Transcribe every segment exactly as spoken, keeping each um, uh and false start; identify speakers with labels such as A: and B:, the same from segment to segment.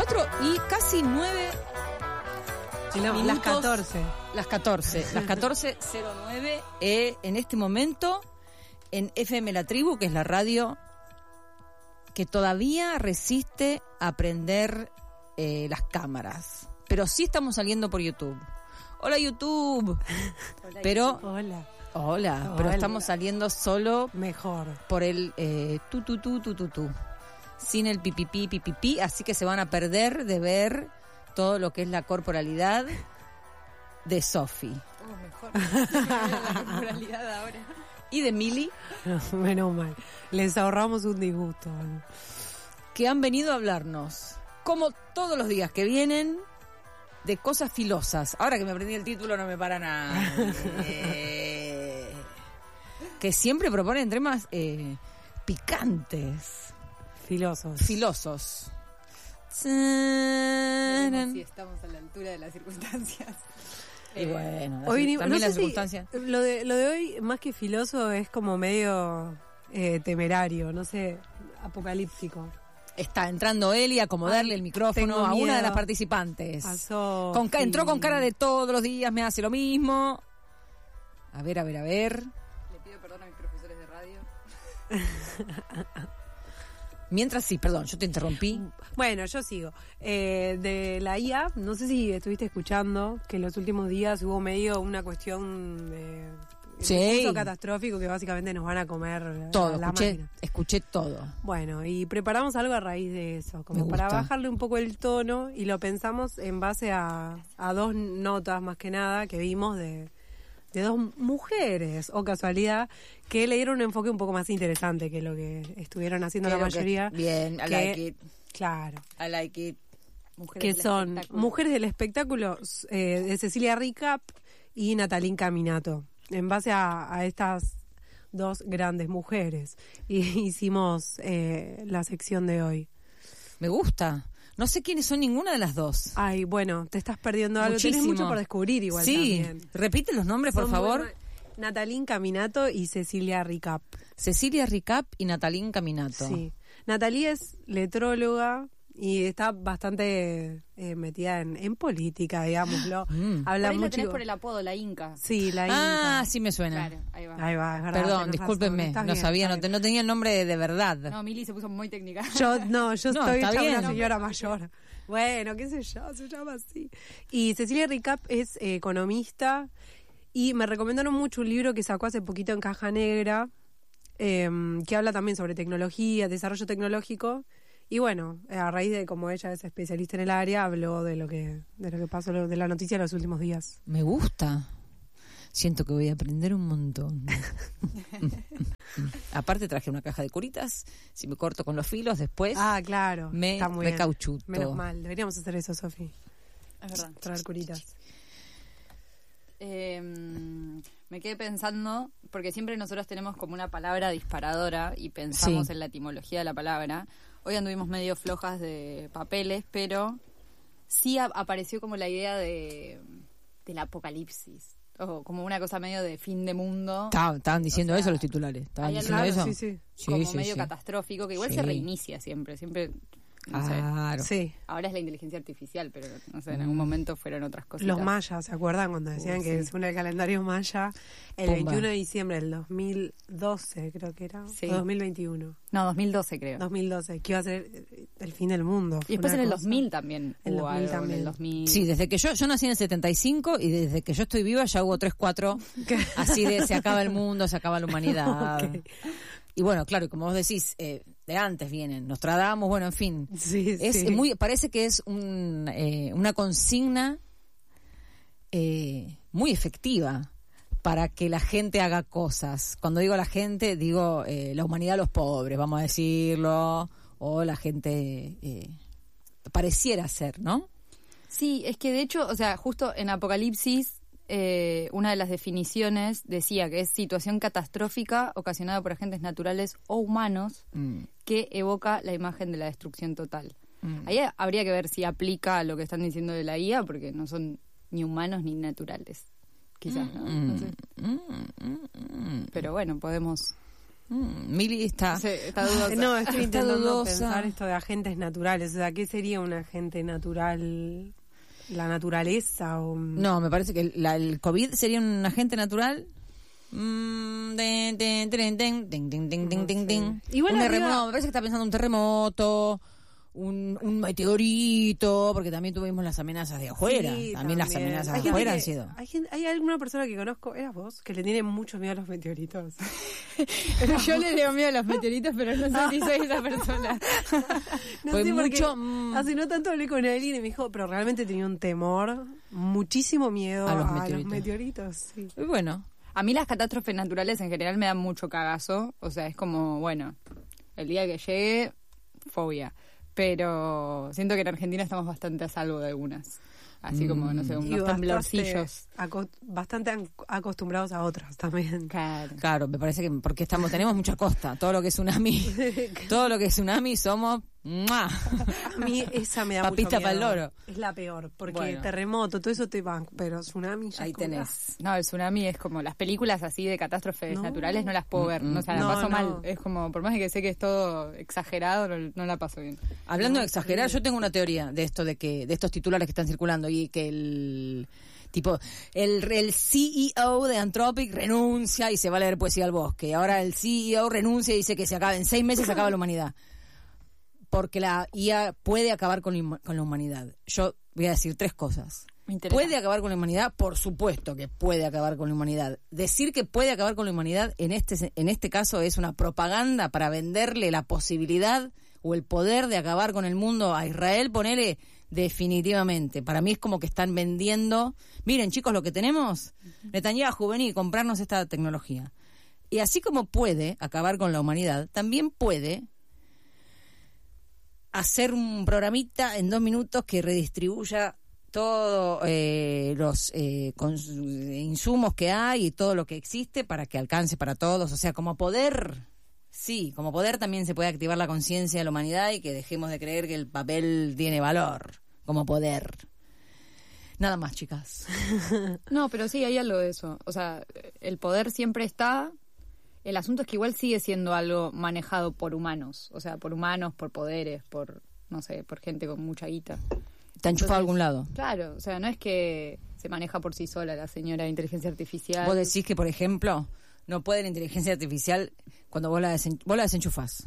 A: cuatro y casi nueve
B: no,
A: minutos.
B: Las catorce.
A: Las catorce. Las catorce cero nueve eh, en este momento en F M La Tribu, que es la radio que todavía resiste a prender eh, las cámaras. Pero sí estamos saliendo por YouTube. Hola YouTube.
C: Hola,
A: pero
B: Hola.
A: Hola,
B: Hola.
A: pero estamos saliendo solo
B: Mejor.
A: por el eh, tu tu tu tu tu tu, sin el pipipí pipipí, así que se van a perder de ver todo lo que es la corporalidad de Sofi
C: Oh, mejor. La corporalidad ahora.
A: y de Mili,
B: Menos mal. Les ahorramos un disgusto.
A: que han venido a hablarnos, como todos los días que vienen, de cosas filosas. Ahora que me aprendí el título no me para nada. Eh, que siempre proponen temas eh, picantes,
B: Filosos.
A: filosos.
C: Veremos si estamos a la altura de las circunstancias.
A: Y bueno,
B: Hoy ni-
A: también
B: no
A: las
B: sé si
A: circunstancias.
B: lo de lo de hoy, más que filoso, es como medio eh, temerario, no sé, apocalíptico.
A: Está entrando él y acomodarle
B: Ay,
A: el micrófono
B: tengo
A: a una
B: miedo.
A: de las participantes.
B: Pasó.
A: Con ca- entró con cara de todos los días, me hace lo mismo. A ver, a ver, a ver.
C: Le pido perdón a mis profesores de radio.
A: Mientras sí, perdón, yo te interrumpí.
B: Bueno, yo sigo. Eh, de la I A, no sé si estuviste escuchando que en los últimos días hubo medio una cuestión de
A: Sí.
B: recurso catastrófico que básicamente nos van a comer
A: Todo,
B: la
A: escuché,
B: máquina.
A: escuché todo.
B: Bueno, y preparamos algo a raíz de eso, como
A: Me
B: para
A: gusta.
B: bajarle un poco el tono, y lo pensamos en base a, a dos notas más que nada que vimos de, de dos mujeres, o casualidad, que le dieron un enfoque un poco más interesante que lo que estuvieron haciendo la
A: Creo que-
B: mayoría.
A: bien, I
B: que-
A: like it.
B: Claro.
A: I like it.
C: Mujeres
B: Que
C: del
B: son
C: espectáculo.
B: Mujeres del Espectáculo, eh, de Cecilia Ricap y Natalín Caminato. En base a, a estas dos grandes mujeres, y hicimos eh, la sección de hoy.
A: Me gusta. No sé quiénes son ninguna de las dos.
B: Ay, bueno, te estás perdiendo algo. Tenés
A: Muchísimo.
B: mucho por descubrir igual
A: Sí,
B: también.
A: repite los nombres, por
B: Son muy
A: favor.
B: ma- Natalín Caminato y Cecilia Ricap.
A: Cecilia Ricap y Natalín Caminato.
B: Sí. Natalie es letróloga y está bastante eh, metida en, en política, digámoslo.
A: Mm.
B: Habla
C: Por ahí la
B: mucho.
C: tenés por el apodo, la Inca.
B: Sí, la
A: Ah,
B: Inca.
A: sí me suena.
C: Claro, ahí va.
B: Ahí va, es verdad.
A: Perdón,
B: tenés
A: discúlpenme,
B: razón. Estás
A: no
B: bien,
A: sabía,
B: está
A: no, te-
B: bien.
A: no tenía el nombre de, de verdad.
C: No, Mili se puso muy técnica.
B: Yo, no, yo
A: No,
B: estoy
A: está
B: hecha
A: bien.
B: una señora mayor. Bueno, qué sé yo, se llama así. Y Cecilia Ricap es eh, economista, y me recomendaron mucho un libro que sacó hace poquito en Caja Negra, eh, que habla también sobre tecnología, desarrollo tecnológico. Y bueno, eh, a raíz de como ella es especialista en el área, habló de lo que de lo que pasó, lo- de la noticia de los últimos días.
A: Me gusta. Siento que voy a aprender un montón. Aparte traje una caja de curitas. Si me corto con los filos, después
B: Ah, claro.
A: me
B: está muy bien.
A: recauchuto.
B: Menos mal, deberíamos hacer eso, Sofi.
C: Es verdad.
B: Traer curitas.
C: Eh, me quedé pensando, porque siempre nosotros tenemos como una palabra disparadora y pensamos
A: Sí.
C: en la etimología de la palabra. Hoy anduvimos medio flojas de papeles, pero sí a- apareció como la idea de del apocalipsis, o como una cosa medio de fin de mundo.
A: Estaban, estaban diciendo
C: O sea,
A: eso los titulares. Estaban
C: hay
A: diciendo
C: algo-
A: eso.
B: sí, sí.
A: Sí,
C: como
A: sí,
C: medio
A: sí.
C: catastrófico, que igual
A: Sí.
C: se reinicia siempre, siempre, no sé.
A: Claro.
B: Sí.
C: Ahora es la inteligencia artificial, pero no sé, en algún momento fueron otras cosas.
B: Los mayas, ¿se acuerdan cuando decían
C: Uy,
B: que
C: sí.
B: según el calendario maya, el
A: Pumba.
B: veintiuno de diciembre del dos mil doce, creo que era,
C: Sí.
B: o dos mil veintiuno,
C: No, dos mil doce creo.
B: dos mil doce, que iba a ser eh, el fin del mundo.
C: Y después en
B: Una
C: el
B: cosa.
C: dos mil también.
B: En
C: hubo
B: dos mil
C: algo,
B: también.
C: En el dos mil.
A: Sí, desde que yo, yo nací en el setenta y cinco y desde que yo estoy viva ya hubo tres, cuatro, así de se acaba el mundo, se acaba la humanidad.
B: Ok.
A: Y bueno, claro, como vos decís, eh, de antes vienen Nostradamus, bueno, en fin.
B: Sí,
A: Es
B: sí.
A: muy, parece que es un, eh, una consigna eh, muy efectiva para que la gente haga cosas. Cuando digo la gente, digo eh, la humanidad, los pobres, vamos a decirlo, o la gente eh, pareciera ser, ¿no?
C: Sí, es que de hecho, o sea, justo en Apocalipsis, eh, una de las definiciones decía que es situación catastrófica ocasionada por agentes naturales o humanos
A: Mm.
C: que evoca la imagen de la destrucción total.
A: Mm.
C: Ahí habría que ver si aplica a lo que están diciendo de la I A, porque no son ni humanos ni naturales. Quizás, ¿no? No sé.
A: Mm, mm, mm.
C: Pero bueno, podemos
A: Mm, Mili está...
C: Sí, está dudosa.
B: No, estoy
A: Está
B: intentando
A: dudosa.
B: pensar esto de agentes naturales. O sea, ¿qué sería un agente natural? ¿La naturaleza? O...
A: No, me parece que la- el COVID sería un agente natural. Mm, den, den, den, den, den, den, den, den,
B: No
A: den,
B: sé.
A: den.
B: Igual
A: Un
B: arriba-
A: terremoto, no, me parece que está pensando un terremoto, un, un meteorito, porque también tuvimos las amenazas de afuera.
B: Sí,
A: también, las
B: también.
A: amenazas
B: Hay
A: de
B: gente
A: afuera
B: que-
A: han sido.
B: Hay, gente- hay alguna persona que conozco, ¿eras vos? Que le tiene mucho miedo a los meteoritos.
C: Pero yo le tengo miedo a los meteoritos, pero no sé si soy esa persona.
B: No
A: Pues
B: sé, porque
A: mucho, mm.
B: hace no tanto hablé con alguien y me dijo, pero realmente tenía un temor, muchísimo miedo
A: A
B: a
A: los
B: los
A: meteoritos.
B: meteoritos. Sí.
A: Y bueno,
C: A mí las catástrofes naturales en general me dan mucho cagazo. O sea, es como, bueno, el día que llegue, fobia. Pero siento que en Argentina estamos bastante a salvo de algunas. Así como, no sé,
B: Y
C: unos
B: bastante
C: temblorcillos.
B: aco- bastante an- acostumbrados a otras también.
C: Claro.
A: claro, me parece que porque estamos tenemos mucha costa. Todo lo que es tsunami, todo lo que es tsunami somos... ¡mua!
B: A mí esa me da
A: Papita
B: mucho miedo.
A: pa'l loro.
B: Es la peor, porque
A: Bueno.
B: terremoto, todo eso te van, pero tsunami ya
A: Ahí
B: es como-
A: tenés.
C: No, el tsunami es como las películas así de catástrofes
B: No.
C: naturales no las puedo ver. No, o sea, la
B: No,
C: paso
B: no.
C: mal. Es como, por más de que sé que es todo exagerado, no, no la paso bien.
A: Hablando de exagerar, yo tengo una teoría de esto de que de estos titulares que están circulando y que el tipo el, el C E O de Anthropic renuncia y se va a leer poesía al bosque. Y ahora el C E O renuncia y dice que se acaba en seis meses se acaba la humanidad. Porque la I A puede acabar con la, huma- con la humanidad. Yo voy a decir tres cosas.
C: Me interesa.
A: ¿Puede acabar con la humanidad? Por supuesto que puede acabar con la humanidad. Decir que puede acabar con la humanidad en este, en este caso es una propaganda para venderle la posibilidad o el poder de acabar con el mundo a Israel, ponele definitivamente. Para mí es como que están vendiendo, miren chicos lo que tenemos, Netanyahu, vení, comprarnos esta tecnología. Y así como puede acabar con la humanidad, también puede hacer un programita en dos minutos que redistribuya todos eh, los eh, cons- insumos que hay y todo lo que existe para que alcance para todos. O sea, como poder, sí, como poder también se puede activar la conciencia de la humanidad y que dejemos de creer que el papel tiene valor como poder. Nada más, chicas.
C: No, pero sí, hay algo de eso. O sea, el poder siempre está. El asunto es que igual sigue siendo algo manejado por humanos. O sea, por humanos, por poderes, por, no sé, por gente con mucha guita.
A: ¿Está enchufado a
C: Entonces,
A: algún lado?
C: Claro, o sea, no es que se maneja por sí sola la señora de inteligencia artificial.
A: Vos decís que, por ejemplo, no puede la inteligencia artificial cuando vos la, desen- vos la desenchufás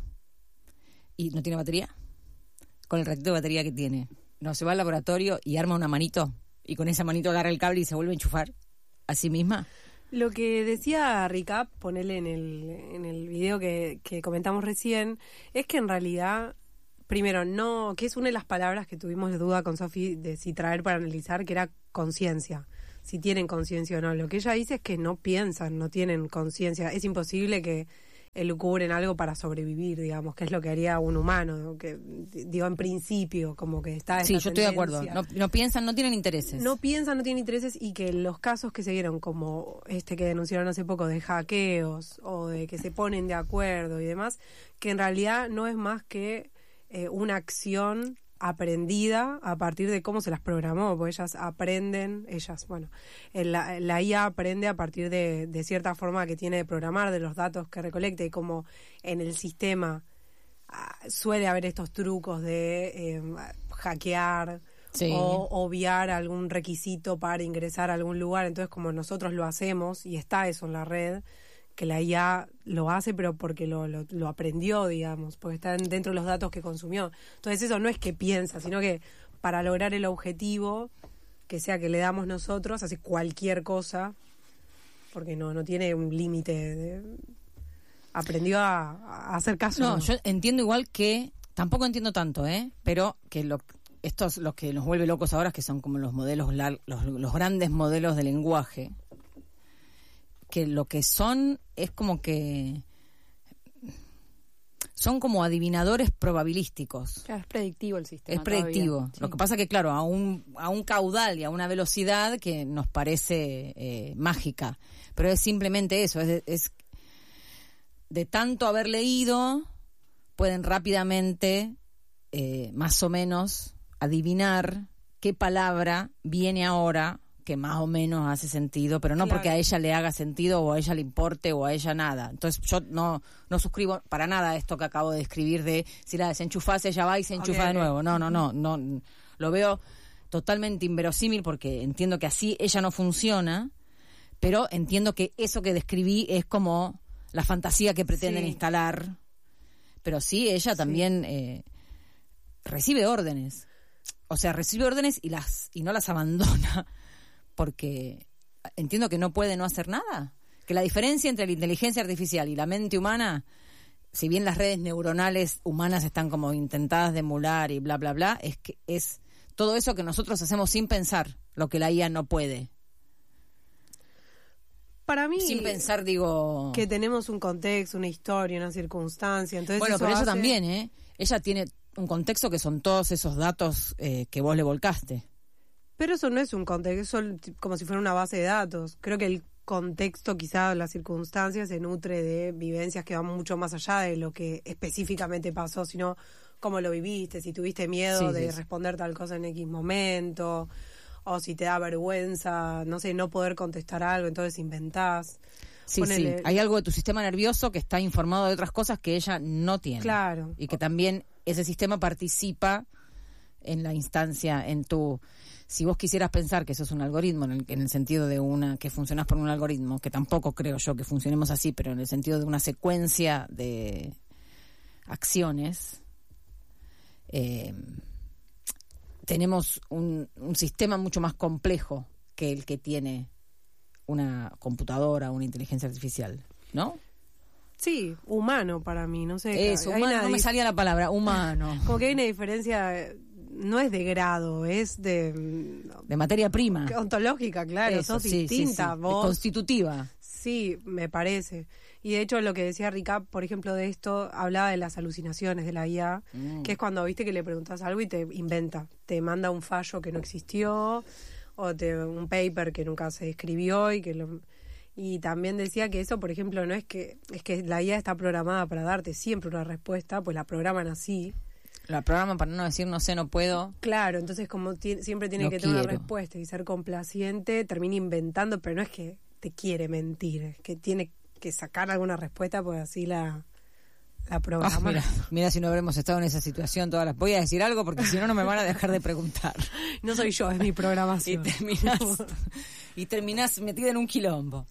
A: y no tiene batería. Con el ratito de batería que tiene, no se va al laboratorio y arma una manito y con esa manito agarra el cable y se vuelve a enchufar a sí misma.
B: Lo que decía Ricap, ponele en el, en el video que, que comentamos recién, es que en realidad, primero, no, que es una de las palabras que tuvimos de duda con Sofi de si traer para analizar, que era conciencia, si tienen conciencia o no. Lo que ella dice es que no piensan, no tienen conciencia. Es imposible que elucubren algo para sobrevivir, digamos, que es lo que haría un humano, ¿no? Que digo, en principio, como que está esa
A: Sí, yo estoy de acuerdo.
B: tendencia.
A: No, no piensan, no tienen intereses.
B: No piensan, no tienen intereses y que los casos que se dieron, como este que denunciaron hace poco de hackeos o de que se ponen de acuerdo y demás, que en realidad no es más que eh, una acción aprendida a partir de cómo se las programó, porque ellas aprenden, ellas, bueno, eh, la, la I A aprende a partir de, de cierta forma que tiene de programar, de los datos que recolecta y como en el sistema ah, suele haber estos trucos de eh, hackear,
A: Sí.
B: o obviar algún requisito para ingresar a algún lugar. Entonces, como nosotros lo hacemos, y está eso en la red, que la I A lo hace, pero porque lo, lo, lo aprendió, digamos, porque está dentro de los datos que consumió. Entonces, eso no es que piensa, sino que para lograr el objetivo, que sea que le damos nosotros, hace cualquier cosa, porque no, no tiene un límite. de- Aprendió a, a hacer caso.
A: No, yo entiendo igual que, tampoco entiendo tanto, ¿eh? Pero que lo, estos, los que nos vuelve locos ahora, que son como los modelos, lar- los, los grandes modelos de lenguaje, que lo que son es como que son como adivinadores probabilísticos.
C: Claro, es predictivo el sistema.
A: Es predictivo.
C: todavía. Sí.
A: Lo que pasa que, claro, a un, a un caudal y a una velocidad que nos parece eh, mágica. Pero es simplemente eso, es, de- es de tanto haber leído, pueden rápidamente, eh, más o menos, adivinar qué palabra viene ahora que más o menos hace sentido, pero no
B: Claro.
A: porque a ella le haga sentido o a ella le importe o a ella nada. Entonces yo no no suscribo para nada esto que acabo de describir de si la desenchufás ella va y se enchufa
B: Ok,
A: de
B: ok.
A: nuevo. No, no, no, no. Lo veo totalmente inverosímil porque entiendo que así ella no funciona, pero entiendo que eso que describí es como la fantasía que pretenden
B: Sí.
A: instalar. Pero sí, ella también eh, recibe órdenes. O sea, recibe órdenes y las y no las abandona porque entiendo que no puede no hacer nada. Que la diferencia entre la inteligencia artificial y la mente humana, si bien las redes neuronales humanas están como intentadas de emular y bla, bla, bla, es que es todo eso que nosotros hacemos sin pensar, lo que la I A no puede.
B: Para mí,
A: Sin pensar, digo...
B: que tenemos un contexto, una historia, una circunstancia. Entonces
A: Bueno, pero eso
B: hace-
A: también, ¿eh? Ella tiene un contexto que son todos esos datos eh, que vos le volcaste.
B: Pero eso no es un contexto, es como si fuera una base de datos. Creo que el contexto, quizá la circunstancia, se nutre de vivencias que van mucho más allá de lo que específicamente pasó, sino cómo lo viviste, si tuviste miedo
A: Sí,
B: de
A: sí, sí.
B: responder tal cosa en X momento, o si te da vergüenza, no sé, no poder contestar algo, entonces inventás.
A: Sí,
B: Ponele-
A: sí. Hay algo de tu sistema nervioso que está informado de otras cosas que ella no tiene.
B: Claro.
A: Y que también ese sistema participa en la instancia, en tu... Si vos quisieras pensar que eso es un algoritmo, en el, en el sentido de una que funcionás por un algoritmo, que tampoco creo yo que funcionemos así, pero en el sentido de una secuencia de acciones, eh, tenemos un, un sistema mucho más complejo que el que tiene una computadora, una inteligencia artificial, ¿no?
B: Sí, humano para mí, no sé.
A: Eso,
B: hay
A: humano,
B: una
A: no me
B: dif-
A: salía la palabra, humano,
B: Como que hay una diferencia, eh, no es de grado, es de... mm,
A: de materia prima.
B: ontológica, claro,
A: Eso,
B: sos
A: sí, sí,
B: distinta,
A: sí, de
B: vos.
A: constitutiva.
B: Sí, me parece. Y de hecho lo que decía Ricap, por ejemplo, de esto, hablaba de las alucinaciones de la I A,
A: Mm.
B: que es cuando viste que le preguntas algo y te inventa, te manda un fallo que no existió, o te, un paper que nunca se escribió y que lo... Y también decía que eso, por ejemplo, no es que es que la I A está programada para darte siempre una respuesta, pues la programan así.
A: La programa para no decir no sé, no puedo.
B: Claro, entonces como ti- siempre tiene
A: No
B: que tener una
A: quiero.
B: respuesta y ser complaciente, termina inventando, pero no es que te quiere mentir, es que tiene que sacar alguna respuesta, pues así la, la
A: Ah,
B: programa.
A: mira, mira si no habremos estado en esa situación todas las... Voy a decir algo porque si no, no me van a dejar de preguntar.
B: No soy yo, es mi
A: Y
B: programación.
A: terminás, y terminás metida en un quilombo.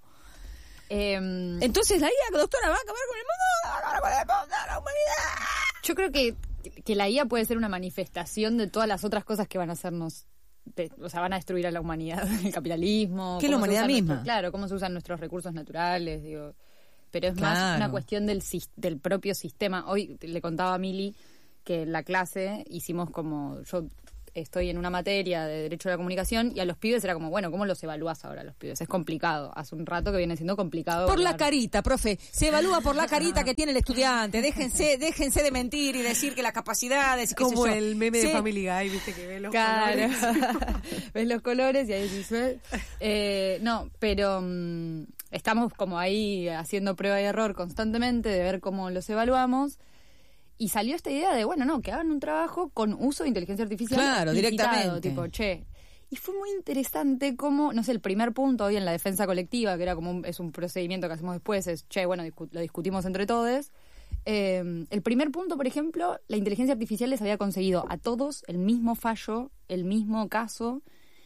C: Em,
A: Entonces la I A, doctora, va a acabar con el mundo, va a acabar con el mundo, la humanidad.
C: Yo creo que, que la I A puede ser una manifestación de todas las otras cosas que van a hacernos, de- o sea, van a destruir a la humanidad, el capitalismo.
A: Que es la
C: cómo se
A: humanidad
C: usan
A: misma.
C: nuestros- claro, cómo se usan nuestros recursos naturales, digo. Pero es más
A: Claro.
C: una cuestión del, sis- del propio sistema. Hoy le contaba a Mili que en la clase hicimos como, yo estoy en una materia de Derecho a la Comunicación y a los pibes era como, bueno, ¿cómo los evalúas ahora a los pibes? Es complicado. Hace un rato que viene siendo complicado.
A: Por la
C: evaluar.
A: carita, profe. Se evalúa por la carita que tiene el estudiante. Déjense, déjense de mentir y decir que las capacidades y qué sé
B: Como
A: yo.
B: el meme
A: Sí.
B: de Family Guy, viste que ve los
C: Claro.
B: colores.
C: Ves los colores y ahí dices, eh, no, pero mm, estamos como ahí haciendo prueba y error constantemente de ver cómo los evaluamos. Y salió esta idea de, bueno, no, que hagan un trabajo con uso de inteligencia artificial.
A: Claro,
C: explicitado,
A: directamente.
C: Tipo, che. Y fue muy interesante cómo, no sé, el primer punto hoy en la defensa colectiva, que era como un, es un procedimiento que hacemos después, es, che, bueno, discu- lo discutimos entre todos. Eh, el primer punto, por ejemplo, la inteligencia artificial les había conseguido a todos el mismo fallo, el mismo caso.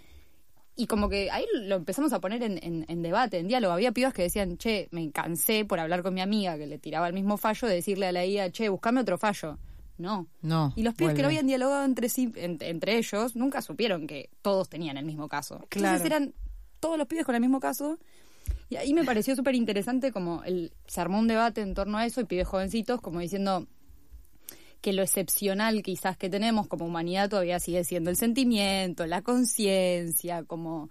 C: Y como que ahí lo empezamos a poner en, en, en debate, en diálogo. Había pibas que decían, che, me cansé por hablar con mi amiga que le tiraba el mismo fallo, de decirle a la I A, che, buscame otro fallo. No.
A: No,
C: Y los pibes que
A: vuelve.
C: no habían dialogado entre sí, en- entre ellos, nunca supieron que todos tenían el mismo caso.
B: Claro.
C: Entonces eran todos los pibes con el mismo caso. Y ahí me pareció súper interesante como el, se armó un debate en torno a eso y pibes jovencitos como diciendo que lo excepcional quizás que tenemos como humanidad todavía sigue siendo el sentimiento, la conciencia, como...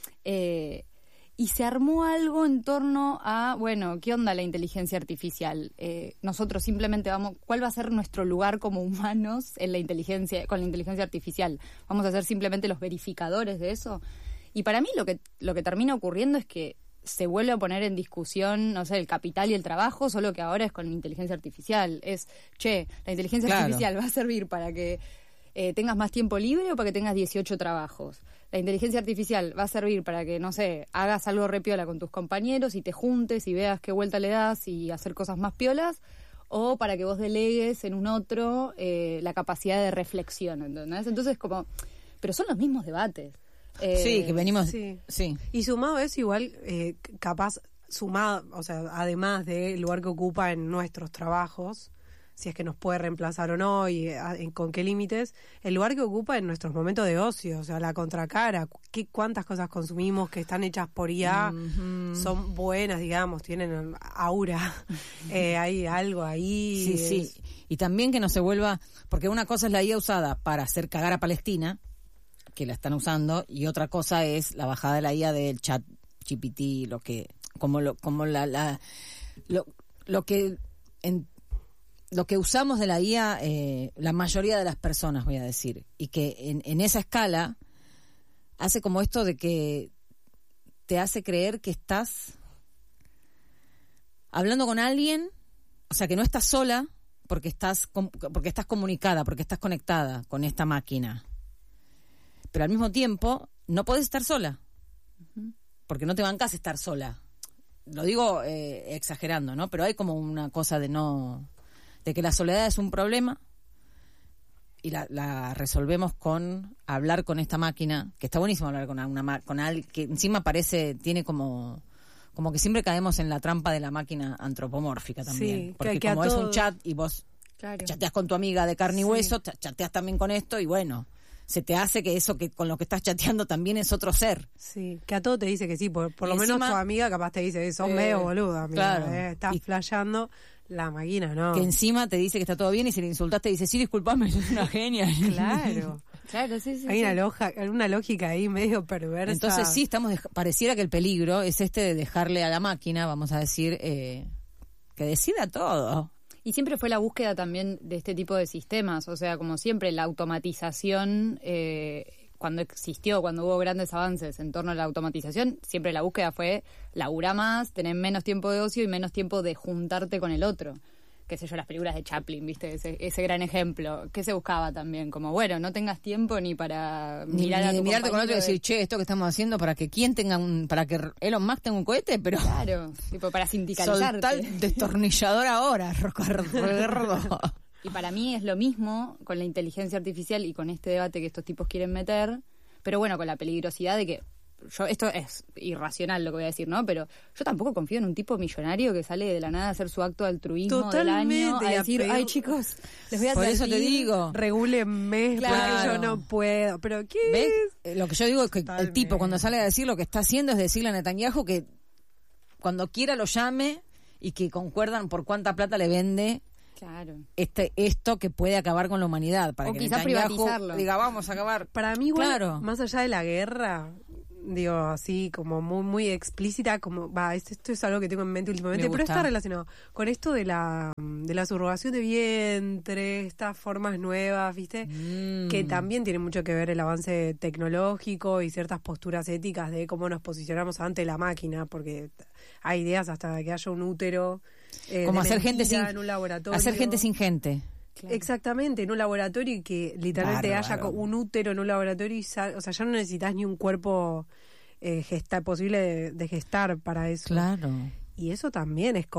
C: Eh, y se armó algo en torno a, bueno, ¿qué onda la inteligencia artificial? Eh, nosotros simplemente vamos, ¿cuál va a ser nuestro lugar como humanos en la inteligencia, con la inteligencia artificial? ¿Vamos a ser simplemente los verificadores de eso? Y para mí lo que, lo que termina ocurriendo es que se vuelve a poner en discusión, no sé, el capital y el trabajo, solo que ahora es con la inteligencia artificial. Es, che, la inteligencia
A: Claro.
C: artificial va a servir para que eh, tengas más tiempo libre o para que tengas dieciocho trabajos. La inteligencia artificial va a servir para que, no sé, hagas algo re piola con tus compañeros y te juntes y veas qué vuelta le das y hacer cosas más piolas, o para que vos delegues en un otro eh, la capacidad de reflexión, ¿entendés? Entonces, como... Pero son los mismos debates. Eh,
A: sí, que venimos...
B: Sí.
A: sí.
B: Y sumado a eso, igual, eh, capaz, sumado, o sea, además del lugar que ocupa en nuestros trabajos, si es que nos puede reemplazar o no y a, en, con qué límites, el lugar que ocupa en nuestros momentos de ocio, o sea, la contracara, qué, cuántas cosas consumimos que están hechas por I A, mm-hmm. son buenas, digamos, tienen aura, eh, hay algo ahí.
A: Sí,
B: es...
A: sí, y también que no se vuelva, porque una cosa es la I A usada para hacer cagar a Palestina, que la están usando, y otra cosa es la bajada de la I A del chat G P T, lo que, como lo, como la, la lo, lo que en, lo que usamos de la I A, eh, la mayoría de las personas, voy a decir, y que en, en esa escala hace como esto de que te hace creer que estás hablando con alguien, o sea, que no estás sola porque estás, porque estás comunicada, porque estás conectada con esta máquina. Pero al mismo tiempo no podés estar sola, porque no te bancás estar sola. Lo digo eh, exagerando, ¿no? Pero hay como una cosa de no... de que la soledad es un problema y la, la resolvemos con hablar con esta máquina, que está buenísimo hablar con una con alguien que encima parece, tiene como... como que siempre caemos en la trampa de la máquina antropomórfica también.
B: Sí,
A: porque
B: que, que
A: como es
B: todos...
A: un chat y vos claro. chateas con tu amiga de carne y hueso, sí. chateas también con esto y bueno... se te hace que eso que con lo que estás chateando también es otro ser.
B: Sí, que a todo te dice que sí, por, por lo
A: encima,
B: menos tu amiga capaz te dice, sos eh, medio boluda, amiga,
A: claro.
B: eh, estás y, flasheando, la máquina no.
A: Que encima te dice que está todo bien y si le insultaste dice, sí, disculpame, sos una genia.
B: Claro.
C: Claro, sí, sí.
B: Hay
C: sí.
B: Una, loja, una lógica ahí medio perversa.
A: Entonces sí, estamos de, pareciera que el peligro es este de dejarle a la máquina, vamos a decir, eh, que decida todo.
C: Y siempre fue la búsqueda también de este tipo de sistemas, o sea, como siempre, la automatización, eh, cuando existió, cuando hubo grandes avances en torno a la automatización, siempre la búsqueda fue laburar más, tener menos tiempo de ocio y menos tiempo de juntarte con el otro. Qué sé yo, las películas de Chaplin, ¿viste? Ese, ese gran ejemplo. ¿Qué se buscaba también? Como, bueno, no tengas tiempo ni para
A: ni,
C: mirar
A: ni
C: a tu
A: de mirarte con otro y
C: de...
A: decir, che, esto que estamos haciendo para que quién tenga un, para que Elon Musk tenga un cohete, pero...
C: Claro, tipo para sindicalizarte.
A: Soltá el destornillador ahora, Ricardo.
C: Y para mí es lo mismo con la inteligencia artificial y con este debate que estos tipos quieren meter, pero bueno, con la peligrosidad de que yo, esto es irracional lo que voy a decir, ¿no? Pero yo tampoco confío en un tipo millonario que sale de la nada a hacer su acto de altruismo
B: Totalmente,
C: del año, a decir,
B: a
C: ay chicos, les voy a
A: por
C: advertir,
A: eso te digo,
B: regúlenme,
A: claro.
B: porque yo no puedo. ¿Pero qué
A: ¿ves?
B: es?
A: Lo que yo digo es que
B: Totalmente.
A: el tipo cuando sale a decir lo que está haciendo es decirle a Netanyahu que cuando quiera lo llame y que concuerdan por cuánta plata le vende
C: claro.
A: este esto que puede acabar con la humanidad, para
C: o
A: que
C: quizás
A: Netanyahu
C: privatizarlo.
A: diga vamos a acabar.
B: Para mí igual,
A: claro.
B: más allá de la guerra, digo, así como muy muy explícita, como va, esto, esto es algo que tengo en mente últimamente, pero está relacionado con esto de la de la subrogación de vientre, estas formas nuevas, ¿viste?
A: Mm.
B: Que también tiene mucho que ver el avance tecnológico y ciertas posturas éticas de cómo nos posicionamos ante la máquina, porque hay ideas hasta de que haya un útero eh,
A: como
B: de
A: hacer gente sin
B: en un laboratorio.
A: hacer gente sin gente.
B: Claro. Exactamente, en un laboratorio y que literalmente
A: Bárbaro.
B: haya un útero en un laboratorio y sal, o sea, ya no necesitas ni un cuerpo eh, gestar, posible de, de gestar para eso.
A: Claro.
B: Y eso también es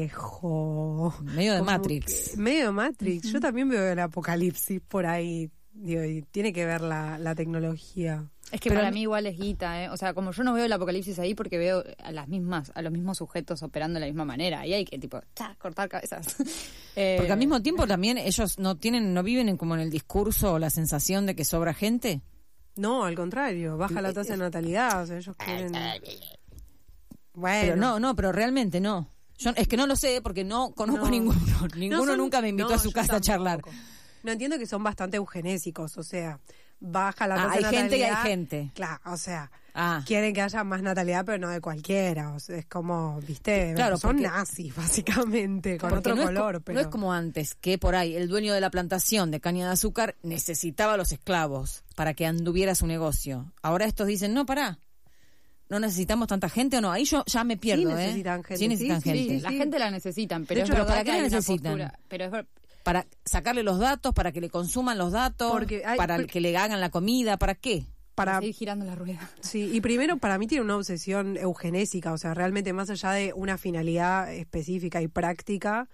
B: complejo.
A: Medio de
B: Como
A: Matrix.
B: que- medio de Matrix. Uh-huh. Yo también veo el apocalipsis por ahí. Digo, y tiene que ver la, la tecnología.
C: Es que
A: Pero
C: para
A: mí-
C: mí igual es guita, ¿eh? O sea, como yo no veo el apocalipsis ahí porque veo a las mismas, a los mismos sujetos operando de la misma manera. Ahí hay que, tipo, ¡cha! Cortar cabezas. eh,
A: Porque al mismo tiempo también ellos no tienen, no viven en, como en el discurso o la sensación de que sobra gente.
B: No, al contrario, baja la tasa de natalidad. O sea, ellos quieren... Bueno.
A: Pero no, no, pero realmente no. Yo es que no lo sé porque no conozco
B: No.
A: ninguno. Ninguno
B: No son-
A: nunca me invitó
B: no,
A: a su
B: yo
A: casa a charlar.
B: tampoco. No, entiendo que son bastante eugenésicos, o sea, baja la
A: Ah,
B: tasa
A: hay
B: de
A: gente y hay
B: natalidad.
A: gente.
B: Claro, o sea,
A: Ah.
B: quieren que haya más natalidad, pero no de cualquiera. O sea, es como, viste,
A: Claro,
B: son
A: porque-
B: nazis, básicamente, con
A: Porque
B: otro
A: no es,
B: color.
A: co-
B: pero
A: no es como antes, que por ahí el dueño de la plantación de caña de azúcar necesitaba a los esclavos para que anduviera su negocio. Ahora estos dicen, no, pará, no necesitamos tanta gente o no. Ahí yo ya me pierdo,
B: Sí
A: ¿eh?
B: necesitan gente,
A: Sí necesitan
B: sí, sí,
A: gente.
C: Sí, la gente la necesitan, pero
A: De
C: es
A: hecho,
C: verdad
A: ¿para qué
C: que
A: la
C: hay una
A: necesitan?
C: postura- pero es ver-
A: Para sacarle los datos, para que le consuman los datos,
B: Porque hay-
A: para que le hagan la comida, ¿para qué?
B: Para
C: seguir girando la rueda.
B: Sí, y primero para mí tiene una obsesión eugenésica, o sea, realmente más allá de una finalidad específica y práctica,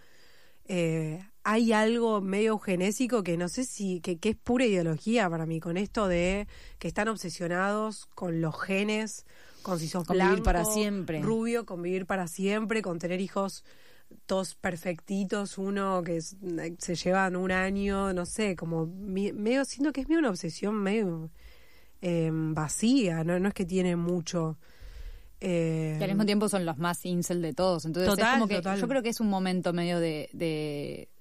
B: eh, hay algo medio eugenésico que no sé si, que, que es pura ideología para mí, con esto de que están obsesionados con los genes, con si sos
A: Con vivir
B: blanco,
A: para siempre.
B: rubio, con vivir para siempre, con tener hijos todos perfectitos, uno que es- se llevan un año, no sé, como mi- medio, siento que es medio una obsesión medio eh, vacía, ¿no? No es que tiene mucho. Eh,
C: Que al mismo tiempo son los más incel de todos. Entonces
B: Total,
C: es como que
B: total.
C: yo creo que es un momento medio de, de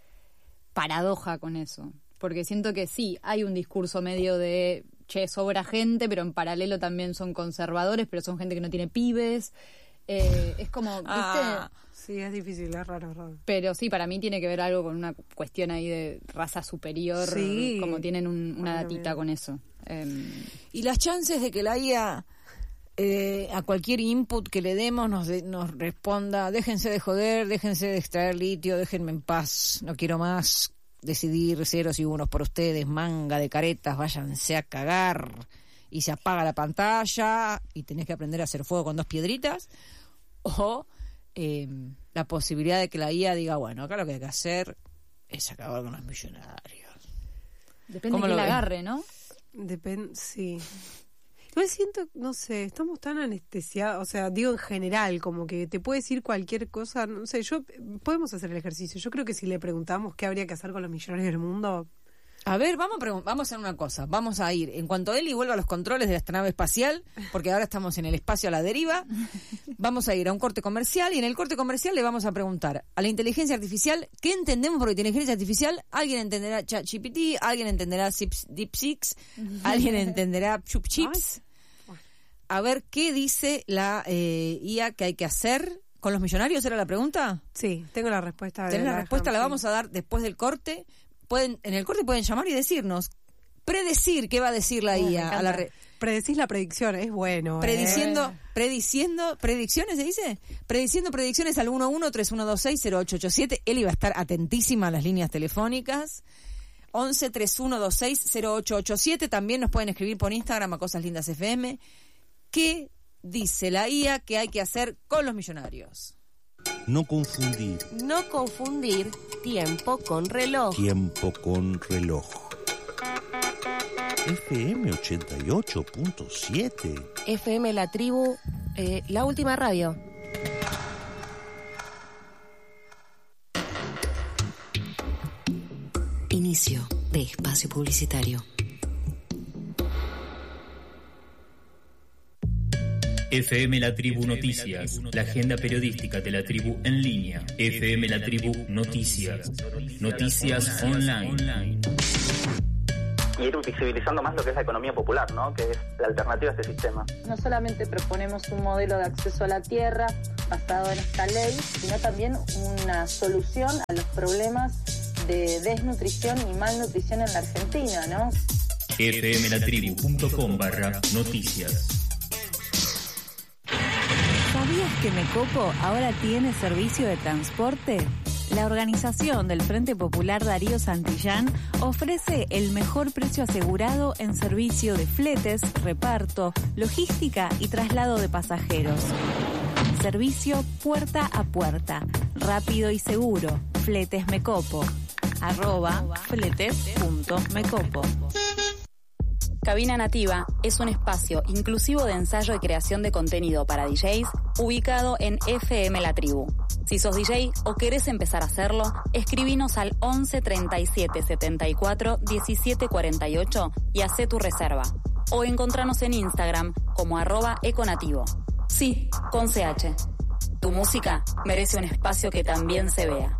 C: paradoja con eso. Porque siento que sí, hay un discurso medio de, che, sobra gente, pero en paralelo también son conservadores, pero son gente que no tiene pibes. Eh, es como, ¿viste?
A: Ah.
B: Sí, es difícil, es raro, es raro.
C: Pero sí, para mí tiene que ver algo con una cuestión ahí de raza superior,
B: Sí.
C: como tienen un- una
B: Bueno,
C: datita
B: bien.
C: con eso. Em,
A: Y las chances de que la I A eh, a cualquier input que le demos nos, de- nos responda, déjense de joder, déjense de extraer litio, déjenme en paz, no quiero más decidir ceros y unos por ustedes, manga de caretas, váyanse a cagar, y se apaga la pantalla y tenés que aprender a hacer fuego con dos piedritas, o eh, la posibilidad de que la I A diga, bueno, acá lo que hay que hacer es acabar con los millonarios.
C: depende
A: ¿Cómo
C: de quién
A: lo
C: la
A: ves?
C: agarre, ¿no?
B: Depende, sí. Igual siento, no sé, estamos tan anestesiados, o sea, digo en general, como que te puede decir cualquier cosa, no sé, yo, podemos hacer el ejercicio. Yo creo que si le preguntamos qué habría que hacer con los millonarios del mundo,
A: A ver, vamos a, pregun- vamos a hacer una cosa. Vamos a ir, en cuanto Eli vuelva a los controles de esta nave espacial, porque ahora estamos en el espacio a la deriva, vamos a ir a un corte comercial y en el corte comercial le vamos a preguntar a la inteligencia artificial qué entendemos por inteligencia artificial. Alguien entenderá ChatGPT, alguien entenderá Sips- DeepSeek, alguien entenderá ChupChips. A ver qué dice la eh, I A que hay que hacer con los millonarios, ¿era la pregunta?
B: sí, tengo la respuesta. de
A: ¿Tenés la
B: la
A: respuesta? La
B: sí.
A: vamos a dar después del corte. Pueden, en el corte pueden llamar y decirnos, predecir qué va a decir la
B: Oh, me
A: I A a la
B: encanta.
A: re-
B: Predecís la predicción, es bueno. ¿eh?
A: prediciendo, prediciendo, predicciones se dice, prediciendo predicciones al uno uno tres uno dos seis cero ocho ocho siete. Eli va a estar atentísima a las líneas telefónicas. once tres uno dos seis cero ocho ocho siete. También nos pueden escribir por Instagram a Cosas Lindas F M. ¿Qué dice la I A que hay que hacer con los millonarios?
D: No confundir
E: No confundir tiempo con reloj.
D: tiempo con reloj. F M ochenta y ocho punto siete.
E: F M La Tribu, eh, la última radio.
F: Inicio de espacio publicitario.
G: F M La Tribu Noticias, la agenda periodística de la tribu en línea. F M La Tribu Noticias, noticias online.
H: Y ir visibilizando más lo que es la economía popular, ¿no? Que es la alternativa a este sistema.
I: No solamente proponemos un modelo de acceso a la tierra basado en esta ley, sino también una solución a los problemas de desnutrición y malnutrición en la Argentina, ¿no?
G: F M La Tribu punto com barra noticias.
J: ¿Sabías que Mecopo ahora tiene servicio de transporte? La organización del Frente Popular Darío Santillán ofrece el mejor precio asegurado en servicio de fletes, reparto, logística y traslado de pasajeros. Servicio puerta a puerta, rápido y seguro. Fletes Mecopo. Arroba fletes.mecopo.
K: Cabina Nativa es un espacio inclusivo de ensayo y creación de contenido para D Js ubicado en F M La Tribu. Si sos D J o querés empezar a hacerlo, escribinos al once treinta y siete setenta y cuatro diecisiete cuarenta y ocho y hacé tu reserva. O encontranos en Instagram como arroba econativo. Sí, con C H. Tu música merece un espacio que también se vea.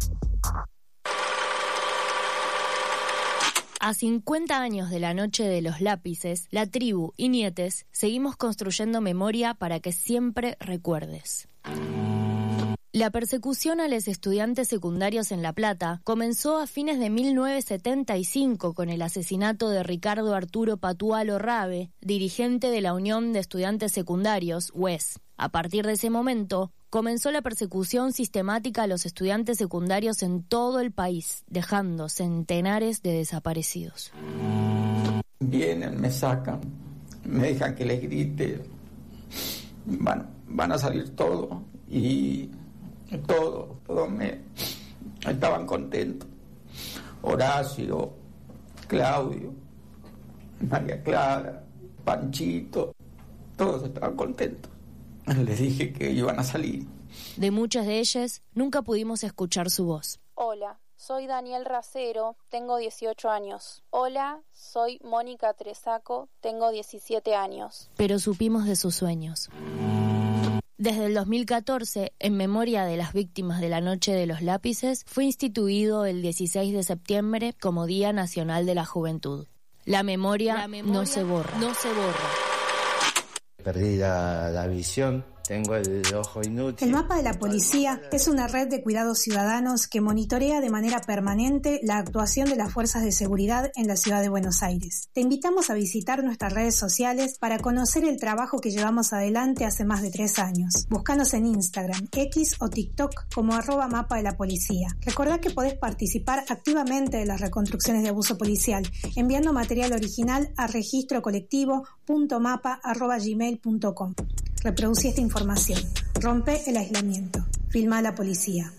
L: A cincuenta años de la Noche de los Lápices, la tribu y nietes seguimos construyendo memoria para que siempre recuerdes. La persecución a los estudiantes secundarios en La Plata comenzó a fines de mil novecientos setenta y cinco con el asesinato de Ricardo Arturo Patualo Rabe, dirigente de la Unión de Estudiantes Secundarios, U E S. A partir de ese momento, comenzó la persecución sistemática a los estudiantes secundarios en todo el país, dejando centenares de desaparecidos.
M: Vienen, me sacan, me dejan que les grite, van, van a salir todos y todos, todos me estaban contentos. Horacio, Claudio, María Clara, Panchito, todos estaban contentos. Les dije que iban a salir.
L: De muchas de ellas nunca pudimos escuchar su voz.
N: Hola, soy Daniel Racero, tengo dieciocho años. Hola, soy Mónica Tresaco, tengo diecisiete años.
L: Pero supimos de sus sueños. Desde el dos mil catorce, en memoria de las víctimas de la Noche de los Lápices, fue instituido el dieciséis de septiembre como Día Nacional de la Juventud. La memoria, la memoria no se borra. No se borra.
O: Perdí la, la visión, tengo el ojo inútil.
P: El mapa de la policía es una red de cuidados ciudadanos que monitorea de manera permanente la actuación de las fuerzas de seguridad en la ciudad de Buenos Aires. Te invitamos a visitar nuestras redes sociales para conocer el trabajo que llevamos adelante hace más de tres años. Búscanos en Instagram, X o TikTok como arroba mapa de la policía. Recordá que podés participar activamente de las reconstrucciones de abuso policial enviando material original a registro colectivo punto mapa arroba gmail punto com. Reproducí esta información. Rompe el aislamiento. Filma a la policía.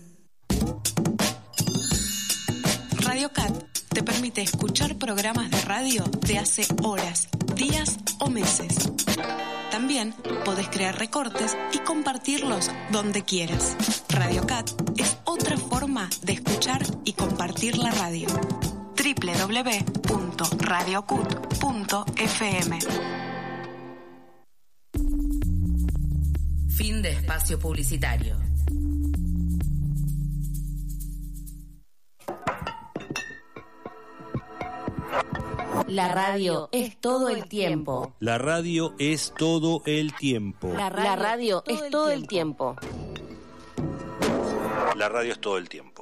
Q: Radio Cat te permite escuchar programas de radio de hace horas, días o meses. También podés crear recortes y compartirlos donde quieras. Radio Cat es otra forma de escuchar y compartir la radio. doble u doble u doble u punto radio cut punto f m.
F: Fin de espacio publicitario.
E: La radio es todo el tiempo.
D: La radio es todo el tiempo.
E: La radio, La radio es todo el tiempo.
D: La radio es todo el tiempo.